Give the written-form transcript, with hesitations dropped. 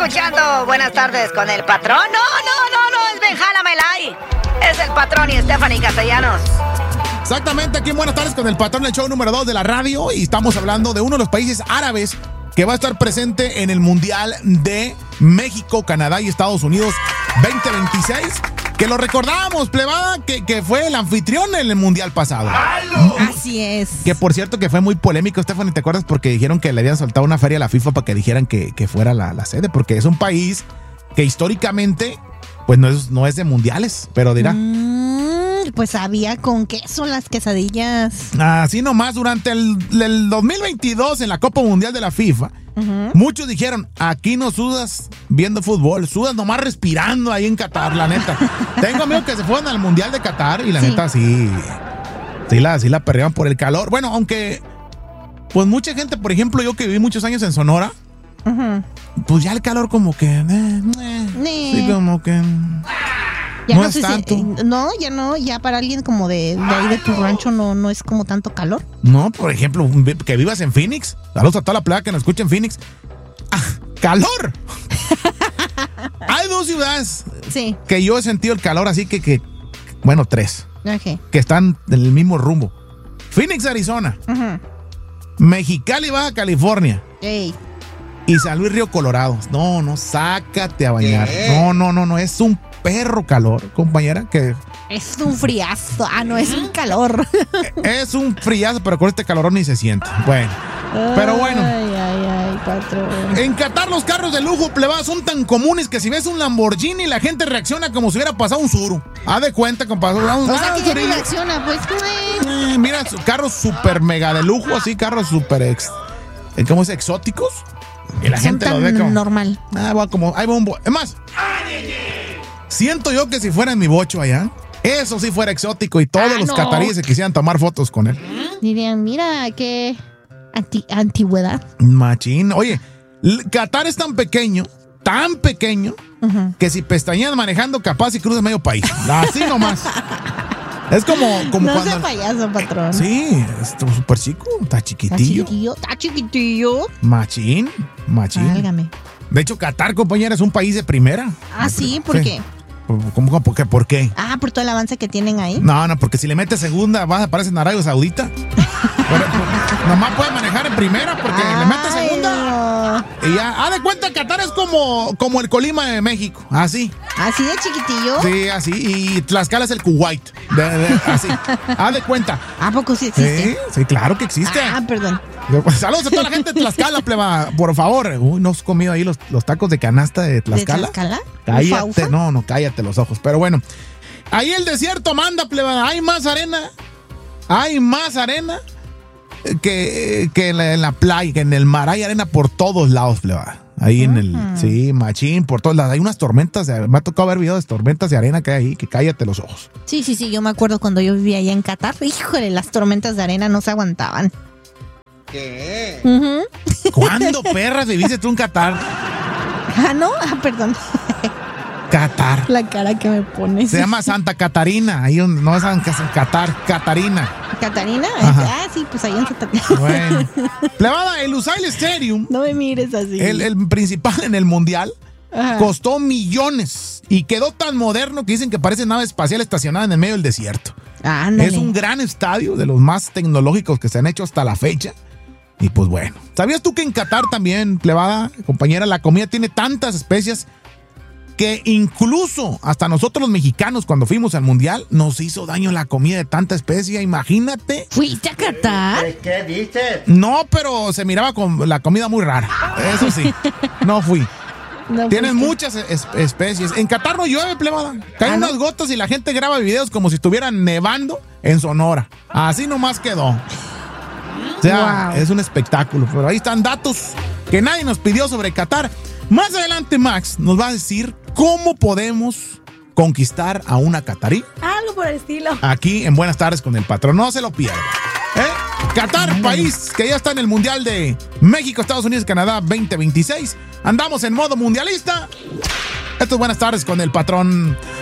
escuchando Buenas tardes con el patrón. No, es Benjala Melay. Es el patrón y Stephanie Castellanos. Exactamente, aquí en Buenas tardes con el patrón, el show número 2 de la radio. Y estamos hablando de uno de los países árabes que va a estar presente en el Mundial de México, Canadá y Estados Unidos 2026. Que lo recordábamos, plebada, que fue el anfitrión en el Mundial pasado. Así es. Que por cierto que fue muy polémico, Stephanie, ¿te acuerdas? Porque dijeron que le habían soltado una feria a la FIFA para que dijeran que fuera la sede, porque es un país que históricamente pues no es de mundiales, pero dirá. Pues sabía con queso las quesadillas. Así nomás, durante el 2022 en la Copa Mundial de la FIFA, muchos dijeron, aquí no sudas viendo fútbol, sudas nomás respirando ahí en Qatar, la neta. Tengo amigos que se fueron al Mundial de Qatar y la neta sí la perreaban por el calor. Bueno, aunque pues mucha gente, por ejemplo, yo que viví muchos años en Sonora, pues ya el calor como que sí, como que ya no es tanto. Ya para alguien como de ahí de tu rancho no es como tanto calor. No, por ejemplo, que vivas en Phoenix. Saludos a toda la playa que nos escucha en Phoenix. ¡Calor! Hay dos ciudades que yo he sentido el calor así que bueno, tres. Okay. Que están en el mismo rumbo. Phoenix, Arizona. Mexicali, Baja California. Ey. Y San Luis Río Colorado. No, sácate a bañar. No, es un perro calor, compañera, que es un friazo. No es un calor. Es un friazo, pero con este calorón ni se siente. Bueno, pero bueno. Ay, patrón. En Qatar los carros de lujo, plebada, son tan comunes que si ves un Lamborghini la gente reacciona como si hubiera pasado un Zuru. Haz de cuenta, compadre. O sea, que ya no reacciona, pues. Mira, carros súper mega de lujo, así, carros súper ¿cómo es? Exóticos. Y la gente lo ve como normal. Ahí va un es más, siento yo que si fuera en mi bocho allá, eso sí fuera exótico y todos los cataríes se quisieran tomar fotos con él. Dirían, mira, qué antigüedad. Machín. Oye, Qatar es tan pequeño, que si pestañeas manejando capaz y cruzas medio país. Así nomás. Es como no cuando... sea payaso, patrón. Sí, es súper chico, está chiquitillo. Está chiquitillo. Machín. Válgame. De hecho, Qatar, compañera, es un país de primera. Sí, ¿por qué? ¿Cómo? ¿Por qué? Por todo el avance que tienen ahí. No, porque si le metes segunda, vas a aparecer en Arabia Saudita. Pero, nomás puedes manejar en primera porque le metes segunda. No. Y ya, haz de cuenta, Qatar es como el Colima de México. Así. ¿Así de chiquitillo? Sí, así. Y Tlaxcala es el Kuwait. Así. Haz de cuenta. ¿A poco sí existe? Sí, claro que existe. Perdón. Saludos a toda la gente de Tlaxcala, pleba. Por favor. ¿No has comido ahí los tacos de canasta de Tlaxcala? ¿De Tlaxcala? Cállate. No, cállate los ojos. Pero bueno. Ahí el desierto manda, pleba. Hay más arena que en la playa, que en el mar. Hay arena por todos lados, pleba. Ahí sí, machín, por todos lados. Hay unas tormentas, me ha tocado ver videos de tormentas de arena que hay ahí, que cállate los ojos. Sí, yo me acuerdo cuando yo vivía allá en Qatar. Híjole, las tormentas de arena no se aguantaban. ¿Qué? ¿Cuándo, perras, viviste tú en Qatar? ¿No? Perdón. Qatar. La cara que me pones. Se llama Santa Catarina. Ahí no es Qatar, Catarina. ¿Catarina? Sí, pues ahí en Santa Catarina. Bueno. Plebada, el Lusail Stadium. No me mires así. El principal en el mundial. Costó millones y quedó tan moderno que dicen que parece nave espacial estacionada en el medio del desierto. Ándale. Es un gran estadio, de los más tecnológicos que se han hecho hasta la fecha. Y pues bueno, ¿sabías tú que en Qatar también, plebada, compañera, la comida tiene tantas especias que incluso hasta nosotros los mexicanos cuando fuimos al mundial nos hizo daño la comida de tanta especia? Imagínate. ¿Fuiste a Qatar? ¿Qué dices? No, pero se miraba con la comida muy rara. Eso sí, no fui. Tienen muchas especies. En Qatar no llueve, plebada. Caen unas gotas y la gente graba videos como si estuvieran nevando en Sonora. Así nomás quedó. O sea, es un espectáculo. Pero ahí están datos que nadie nos pidió sobre Qatar. Más adelante, Max nos va a decir cómo podemos conquistar a una catarí. Algo por el estilo. Aquí en Buenas tardes con el patrón. No se lo pierdan. Qatar, país que ya está en el Mundial de México, Estados Unidos, Canadá 2026. Andamos en modo mundialista. Esto es Buenas tardes con el patrón.